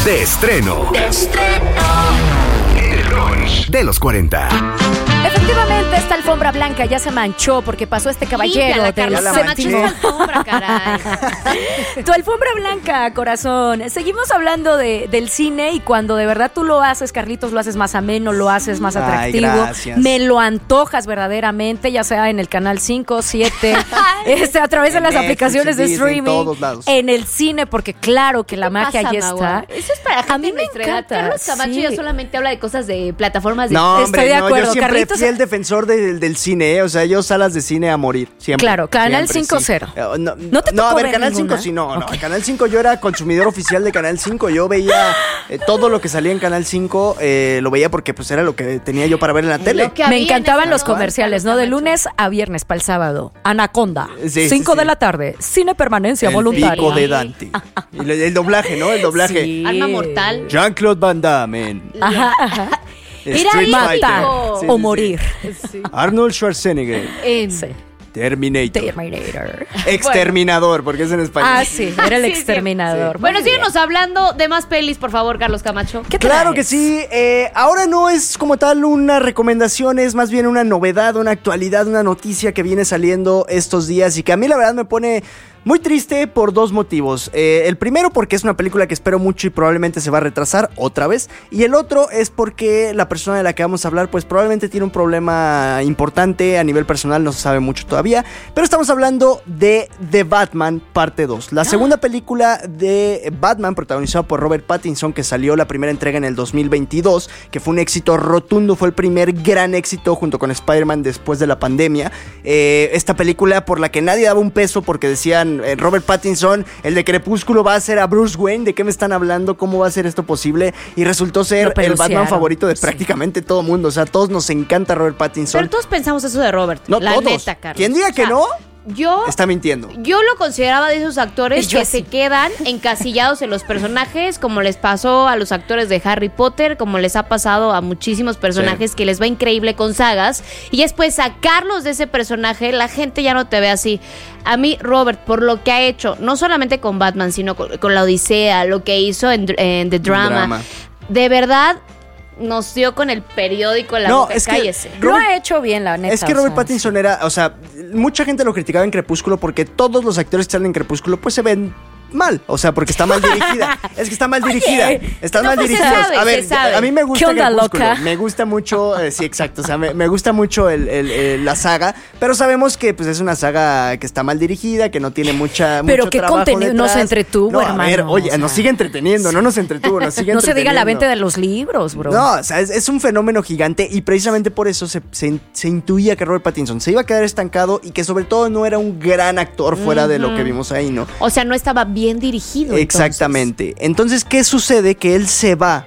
De estreno. El brunch de los 40. Efectivamente, esta alfombra blanca ya se manchó porque pasó este caballero del séptimo. Alfombra, caray. Tu alfombra blanca, corazón. Seguimos hablando del cine y cuando de verdad tú lo haces, Carlitos, lo haces más ameno, lo haces más atractivo. Ay, gracias. Me lo antojas verdaderamente, ya sea en el canal 5, 7, a través de las Netflix, aplicaciones de Disney, streaming, en todos lados. en el cine, porque claro que la magia pasa, ahí Magua? está. Eso es para gente A mí me nuestra edad. encanta, Carlos Camacho sí. ya solamente habla de cosas de plataformas de... No, hombre, Estoy de acuerdo, yo siempre Carlitos. fui el defensor del cine, o sea, yo salas de cine a morir, siempre. Claro, Canal siempre, 5-0. No te no, tocó a ver, ver Canal ninguna? 5 sí, no. Canal 5 yo era consumidor oficial de Canal 5, yo veía todo lo que salía en Canal 5, lo veía porque pues era lo que tenía yo para ver en la tele. Lo que Me había en encantaban esa los hora, comerciales, ¿no? Carlos De Camacho. lunes a viernes para el sábado. Anaconda, Sí, 5 sí, de sí. la tarde, cine permanencia El voluntaria. pico de Dante. Y el doblaje, ¿no? El doblaje. Sí. Arma mortal. Jean-Claude Van Damme en Ajá, ajá. Era Street Mata Fighter. Sí, o sí, sí. morir. Arnold Schwarzenegger. Sí. Terminator. Terminator. Exterminador, porque es en español. Ah, sí, era el Sí, exterminador. sí. Bueno, Muy bien. síguenos hablando de más pelis, por favor, Carlos Camacho. ¿Qué Claro traes? que sí. Ahora no es como tal una recomendación, es más bien una novedad, una actualidad, una noticia que viene saliendo estos días y que a mí la verdad me pone muy triste por dos motivos. El primero porque es una película que espero mucho y probablemente se va a retrasar otra vez. Y el otro es porque la persona de la que vamos a hablar pues probablemente tiene un problema importante a nivel personal, no se sabe mucho todavía. Pero estamos hablando de The Batman parte 2. La segunda película de Batman protagonizada por Robert Pattinson, que salió la primera entrega en el 2022, que fue un éxito rotundo, fue el primer gran éxito junto con Spider-Man después de la pandemia. Esta película por la que nadie daba un peso porque decían Robert Pattinson, el de Crepúsculo, va a ser a Bruce Wayne. ¿De qué me están hablando? ¿Cómo va a ser esto posible? Y resultó ser Lo el Batman pelucearon, favorito de sí. prácticamente todo mundo. O sea, a todos nos encanta Robert Pattinson. Pero todos pensamos eso de Robert. No la todos. neta, Carlos. Quien diga O sea, que no, Yo está mintiendo. lo consideraba de esos actores Yo que sí. se quedan encasillados en los personajes, como les pasó a los actores de Harry Potter, como les ha pasado a muchísimos personajes que les va increíble con sagas, y después sacarlos de ese personaje, la gente ya no te ve así. A mí, Robert, por lo que ha hecho, no solamente con Batman, sino con la Odisea, lo que hizo en The Drama, de verdad nos dio con el periódico en la boca. es que Cállese. Lo ha hecho bien, la neta. Es que o Robert sea, Pattinson era, o sea, mucha gente lo criticaba en Crepúsculo porque todos los actores que salen en Crepúsculo pues se ven mal, o sea, porque está mal dirigida. Es que está mal dirigida. Están no, mal pues se dirigidos. sabe, A ver, se sabe. a mí me gusta ¿Qué onda, Crepúsculo. loca? Me gusta mucho, sí, exacto. O sea, me gusta mucho la saga, pero sabemos que pues es una saga que está mal dirigida, que no tiene Pero mucho qué trabajo contenido detrás. nos entretuvo, no, hermano. A ver, oye, O sea, nos sigue entreteniendo, no nos entretuvo, nos sigue no se diga la entreteniendo. venta de los libros, bro. No, o sea, es un fenómeno gigante y precisamente por eso se intuía que Robert Pattinson se iba a quedar estancado y que sobre todo no era un gran actor fuera de lo que vimos ahí, ¿no? O sea, no estaba bien dirigido. Exactamente. Entonces, ¿qué sucede? Que él se va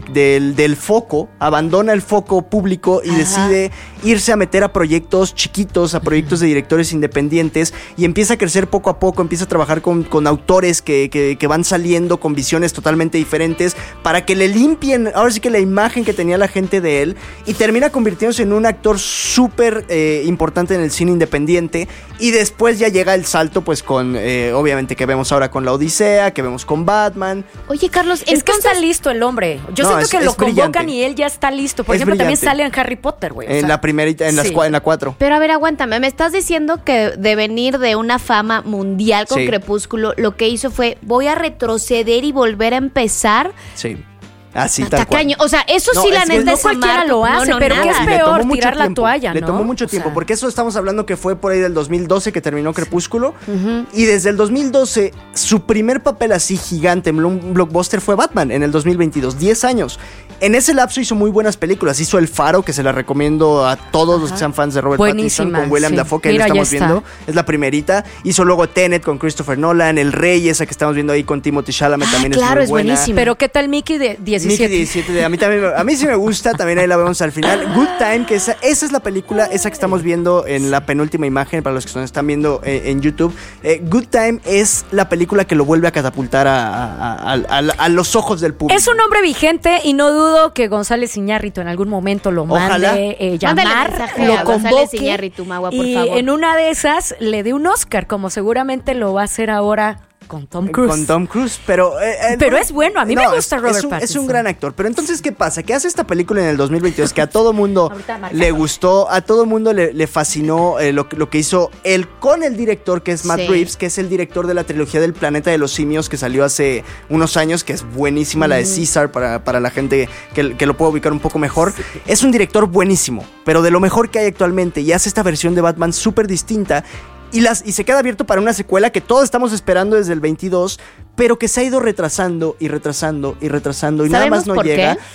del foco, abandona el foco público y decide irse a meter a proyectos chiquitos, a proyectos de directores independientes y empieza a crecer poco a poco, empieza a trabajar con autores que van saliendo con visiones totalmente diferentes para que le limpien, ahora sí que la imagen que tenía la gente de él, y termina convirtiéndose en un actor súper importante en el cine independiente. Y después ya llega el salto pues con, obviamente, que vemos ahora con La Odisea, que vemos con Batman. Oye, Carlos, Es que está entonces, listo el hombre. Yo No, siento es- que lo es brillante. convocan y él ya está listo. Por Es ejemplo, también brillante. sale en Harry Potter, güey. o En sea, la primerita, en sí. la 4. Pero a ver, aguántame, me estás diciendo que de venir de una fama mundial con Sí. Crepúsculo, lo que hizo fue, voy a retroceder y volver a empezar. Sí. Así, tal cual. Tacaño. O sea, eso No, sí, la es que neta no es cualquiera amar. lo hace, pero nada. ¿qué es Y le peor? tomó mucho Tirar la tiempo. toalla, Le ¿no? tomó mucho O tiempo, sea. porque eso estamos hablando que fue por ahí del 2012 que terminó Crepúsculo. Y desde el 2012, su primer papel así gigante en un blockbuster fue Batman en el 2022, 10 años. En ese lapso hizo muy buenas películas. Hizo El Faro, que se la recomiendo a todos los que sean fans de Robert Pattinson, Buenísima, con William sí. Dafoe, que ahí lo Mira, ya estamos está. viendo. Es la primerita. Hizo luego Tenet con Christopher Nolan, El Rey, esa que estamos viendo ahí con Timothée Chalamet, también claro, es es muy buena. buenísima. Pero ¿qué tal Mickey de 17? Mickey 17, a mí sí me gusta, también ahí la vemos al final. Good Time, que esa es la película, esa que estamos viendo en la penúltima imagen, para los que nos están viendo en YouTube. Good Time es la película que lo vuelve a catapultar a los ojos del público. Es un hombre vigente y no dudo que González Iñárritu en algún momento lo Ojalá. mande Mándale llamar, mensaje lo a González convoque Iñárritu, Magua, por y favor. en una de esas le dé un Oscar, como seguramente lo va a hacer ahora Con Tom Cruise. Con Tom Cruise, pero es bueno, a mí me gusta Robert Pattinson. Es un gran actor, pero entonces, ¿qué pasa? Que hace esta película en el 2022 que a todo mundo Ahorita le gustó, a todo mundo le fascinó lo que hizo él con el director, que es Matt Reeves, que es el director de la trilogía del Planeta de los Simios, que salió hace unos años, que es buenísima, la de César, para la gente que lo puede ubicar un poco mejor. Sí. Es un director buenísimo, pero de lo mejor que hay actualmente, y hace esta versión de Batman súper distinta. Y se queda abierto para una secuela que todos estamos esperando desde el 22, pero que se ha ido retrasando y nada más no llega. ¿Qué?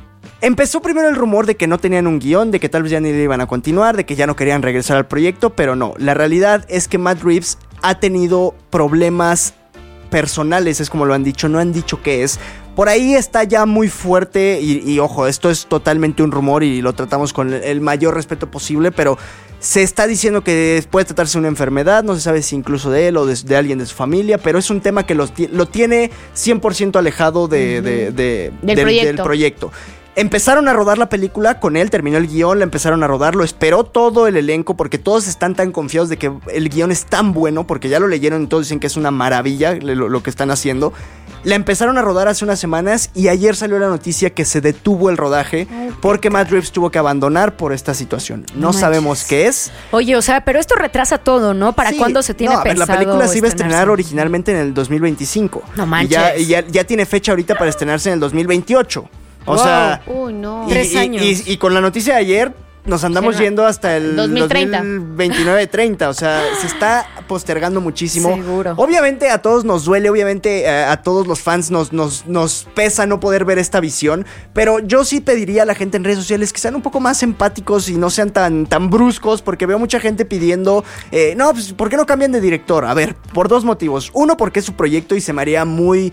Empezó primero el rumor de que no tenían un guión, de que tal vez ya ni le iban a continuar, de que ya no querían regresar al proyecto, pero no. La realidad es que Matt Reeves ha tenido problemas personales, es como lo han dicho, no han dicho qué es. Por ahí está ya muy fuerte y ojo, esto es totalmente un rumor y lo tratamos con el mayor respeto posible, pero se está diciendo que puede tratarse de una enfermedad, no se sabe si incluso de él o de alguien de su familia, pero es un tema que lo tiene 100% alejado del proyecto. Empezaron a rodar la película con él, terminó el guión, la empezaron a rodar, lo esperó todo el elenco porque todos están tan confiados de que el guión es tan bueno, porque ya lo leyeron y todos dicen que es una maravilla lo que están haciendo. La empezaron a rodar hace unas semanas y ayer salió la noticia que se detuvo el rodaje porque Matt Reeves tuvo que abandonar por esta situación. No sabemos qué es. Oye, o sea, pero esto retrasa todo, ¿no? ¿Para cuándo se tiene pensado? La película se iba a estrenar originalmente en el 2025. No manches. Y ya tiene fecha ahorita para estrenarse en el 2028. O sea, uy, no. 3 años. Y con la noticia de ayer nos andamos yendo hasta el 2030. 2029-30, o sea, se está postergando muchísimo. Seguro. Obviamente a todos nos duele, obviamente a todos los fans nos pesa no poder ver esta visión, pero yo sí pediría a la gente en redes sociales que sean un poco más empáticos y no sean tan bruscos, porque veo mucha gente pidiendo, no, pues, ¿por qué no cambian de director? A ver, por 2 motivos. Uno, porque es su proyecto y se me haría muy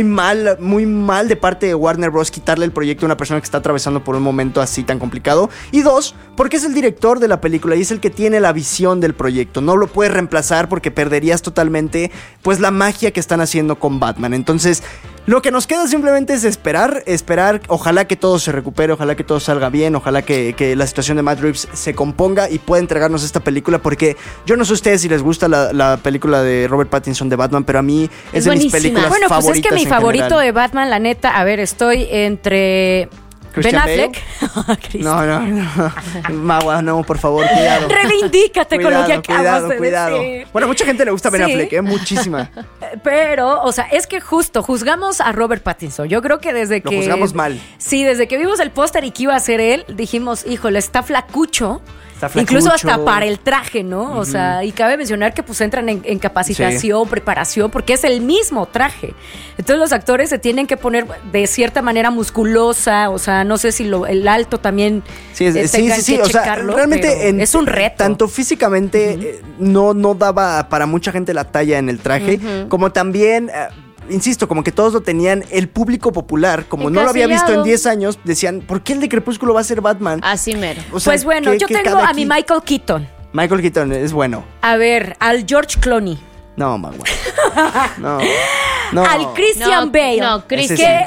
mal de parte de Warner Bros. Quitarle el proyecto a una persona que está atravesando por un momento así tan complicado. Y 2, porque es el director de la película y es el que tiene la visión del proyecto. No lo puedes reemplazar porque perderías totalmente pues la magia que están haciendo con Batman. Entonces, lo que nos queda simplemente es esperar. Ojalá que todo se recupere, ojalá que todo salga bien, ojalá que la situación de Matt Reeves se componga y pueda entregarnos esta película, porque yo no sé a ustedes si les gusta la película de Robert Pattinson de Batman, pero a mí es de mis películas favoritas. Bueno, pues es que mi favorito general de Batman, la neta, a ver, estoy entre Ben Affleck. Magua, no, por favor, cuidado. Reivindícate con lo que acabas de decir. Bueno, a mucha gente le gusta Ben Affleck, muchísima. Pero, o sea, es que justo juzgamos a Robert Pattinson. Yo creo que desde que... Lo juzgamos mal. Sí, desde que vimos el póster y que iba a ser él, dijimos, híjole, está flacucho. Incluso hasta para el traje, ¿no? O sea, y cabe mencionar que pues entran en capacitación, preparación, porque es el mismo traje. Entonces los actores se tienen que poner de cierta manera musculosa, o sea, no sé si el alto también tengan que o checarlo, sea, realmente es un reto. Tanto físicamente no daba para mucha gente la talla en el traje, como también... insisto, como que todos lo tenían, el público popular, como no lo había visto en 10 años, decían, ¿por qué el de Crepúsculo va a ser Batman? Así mero. O sea, pues bueno, yo tengo a mi Michael Keaton. Michael Keaton es bueno. A ver, al George Clooney. No, Magua. No. Al Christian Bale. No, Christian.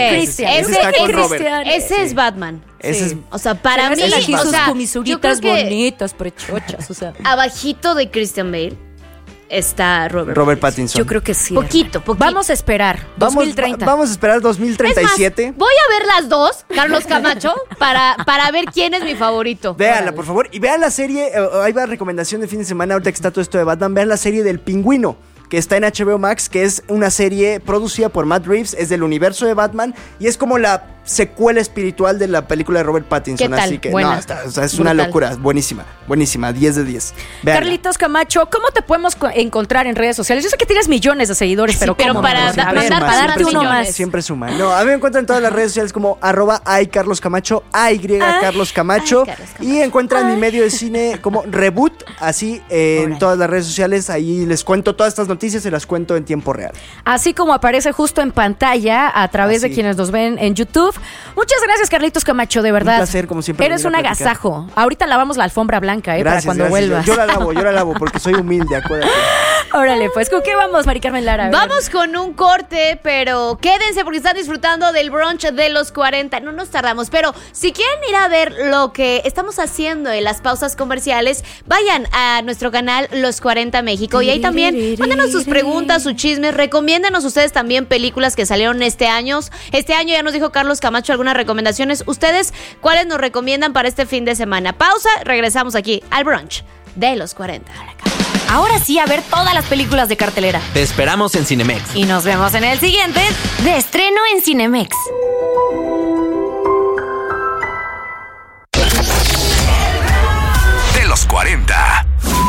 Ese es Batman. Sí. O sea, para mí, sus comisuritas bonitas, prechochas, o sea. Abajito de Christian Bale está Robert Pattinson. Yo creo que sí. Poquito. Vamos a esperar. 2030. Vamos a esperar 2037. Es más, voy a ver las dos, Carlos Camacho, para ver quién es mi favorito. Véanla, por favor. Y vean la serie. Ahí va recomendación de fin de semana. Ahorita que está todo esto de Batman. Vean la serie del Pingüino, que está en HBO Max, que es una serie producida por Matt Reeves, es del universo de Batman y es como la secuela espiritual de la película de Robert Pattinson. ¿Qué tal? Así que Buena. es una locura, buenísima, 10 de 10. Véanla. Carlitos Camacho, ¿cómo te podemos encontrar en redes sociales? Yo sé que tienes millones de seguidores, pero pero para darte uno más. Siempre suma. No, a mí me encuentran en todas las redes sociales como @aycarloscamacho, Carlos Camacho, y encuentran mi medio de cine como Reboot, así en todas las redes sociales. Ahí les cuento todas estas noticias, se las cuento en tiempo real. Así como aparece justo en pantalla a través de quienes nos ven en YouTube. Uf, muchas gracias, Carlitos Camacho, de verdad. Un placer, como siempre. Eres un agasajo. Ahorita lavamos la alfombra blanca, para cuando vuelvas. Yo la lavo porque soy humilde, acuérdate. Órale, pues, ¿con qué vamos, Mari Carmen Lara? Vamos con un corte, pero quédense porque están disfrutando del brunch de los 40. No nos tardamos, pero si quieren ir a ver lo que estamos haciendo en las pausas comerciales, vayan a nuestro canal Los 40 México y ahí también mándenos sus preguntas, sus chismes, recomiéndenos ustedes también películas que salieron este año. Este año ya nos dijo Carlos Camacho algunas recomendaciones. ¿Ustedes cuáles nos recomiendan para este fin de semana? Pausa, regresamos aquí al brunch de los 40. Ahora sí, a ver todas las películas de cartelera. Te esperamos en Cinemex. Y nos vemos en el siguiente de estreno en Cinemex. De los 40.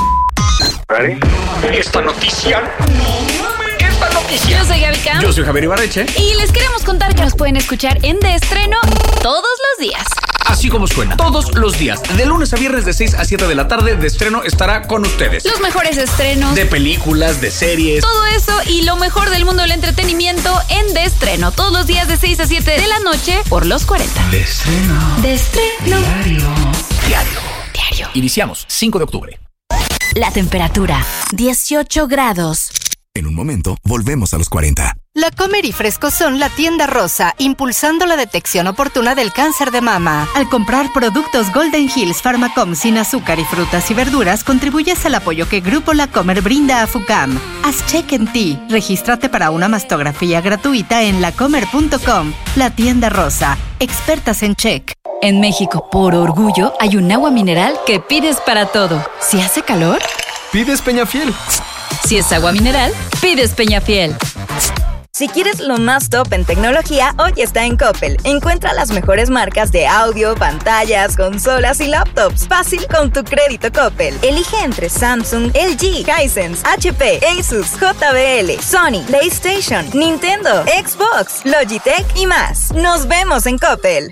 Esta noticia. Yo soy Gaby Cam. Yo soy Javier Ibarreche. Y les queremos contar que nos pueden escuchar en De Estreno todos los días. Así como suena, todos los días, de lunes a viernes de 6 a 7 de la tarde, De Estreno estará con ustedes. Los mejores estrenos. De películas, de series. Todo eso y lo mejor del mundo del entretenimiento en De Estreno. Todos los días de 6 a 7 de la noche por los 40. De Estreno. De Estreno. Diario. Iniciamos 5 de octubre. La temperatura, 18 grados. En un momento, volvemos a los 40. La Comer y Fresco son la tienda rosa, impulsando la detección oportuna del cáncer de mama. Al comprar productos Golden Hills Pharmacom sin azúcar y frutas y verduras, contribuyes al apoyo que Grupo La Comer brinda a FUCAM. Haz check en ti. Regístrate para una mastografía gratuita en lacomer.com. La tienda rosa, expertas en check. En México, por orgullo, hay un agua mineral que pides para todo. Si hace calor, Pides Peñafiel. si es agua mineral, pides Peñafiel. Si quieres lo más top en tecnología, hoy está en Coppel. Encuentra las mejores marcas de audio, pantallas, consolas y laptops. Fácil con tu crédito Coppel. Elige entre Samsung, LG, Hisense, HP, Asus, JBL, Sony, PlayStation, Nintendo, Xbox, Logitech y más. Nos vemos en Coppel.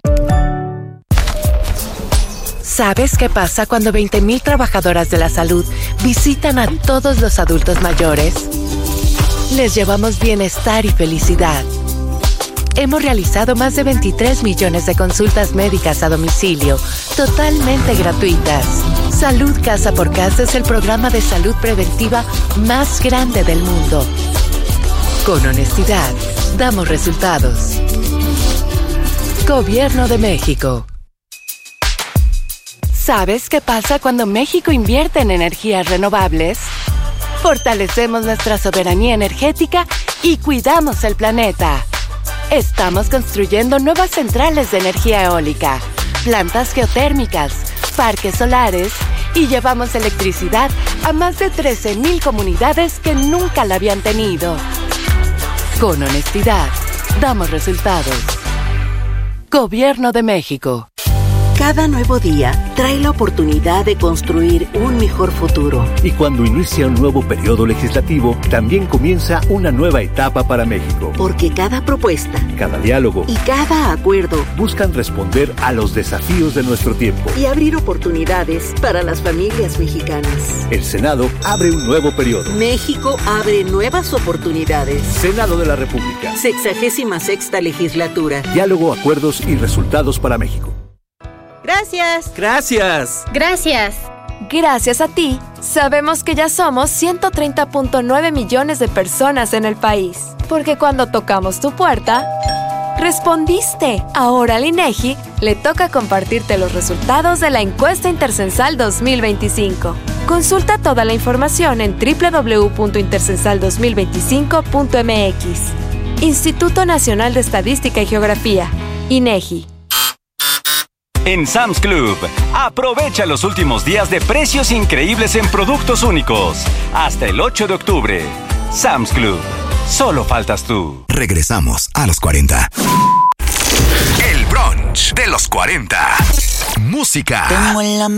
¿Sabes qué pasa cuando 20,000 trabajadoras de la salud visitan a todos los adultos mayores? Les llevamos bienestar y felicidad. Hemos realizado más de 23 millones de consultas médicas a domicilio, totalmente gratuitas. Salud Casa por Casa es el programa de salud preventiva más grande del mundo. Con honestidad, damos resultados. Gobierno de México. ¿Sabes qué pasa cuando México invierte en energías renovables? Fortalecemos nuestra soberanía energética y cuidamos el planeta. Estamos construyendo nuevas centrales de energía eólica, plantas geotérmicas, parques solares y llevamos electricidad a más de 13,000 comunidades que nunca la habían tenido. Con honestidad, damos resultados. Gobierno de México. Cada nuevo día trae la oportunidad de construir un mejor futuro. Y cuando inicia un nuevo periodo legislativo, también comienza una nueva etapa para México. Porque cada propuesta, cada diálogo y cada acuerdo buscan responder a los desafíos de nuestro tiempo y abrir oportunidades para las familias mexicanas. El Senado abre un nuevo periodo. México abre nuevas oportunidades. Senado de la República. 66ª legislatura. Diálogo, acuerdos y resultados para México. Gracias. Gracias. Gracias. Gracias a ti, sabemos que ya somos 130.9 millones de personas en el país. Porque cuando tocamos tu puerta, respondiste. Ahora al INEGI le toca compartirte los resultados de la encuesta Intercensal 2025. Consulta toda la información en www.intercensal2025.mx. Instituto Nacional de Estadística y Geografía, INEGI. En Sam's Club, aprovecha los últimos días de precios increíbles en productos únicos. Hasta el 8 de octubre. Sam's Club. Solo faltas tú. Regresamos a los 40. El brunch de los 40. Música.